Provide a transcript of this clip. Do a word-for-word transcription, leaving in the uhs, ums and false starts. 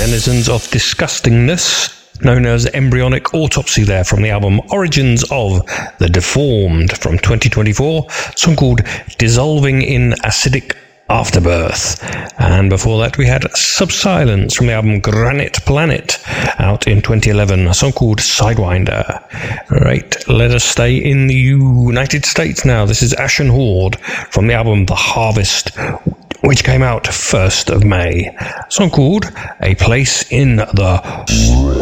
Denizens of Disgustingness, known as Embryonic Autopsy there, from the album Origins of the Deformed from twenty twenty-four, a song called Dissolving in Acidic Afterbirth. And before that we had Subsilence from the album Granite Planet, out in twenty eleven, a song called Sidewinder. Right, let us stay in the United States now. This is Ashen Horde from the album The Harvest, which came out first of May, a song called A Place in the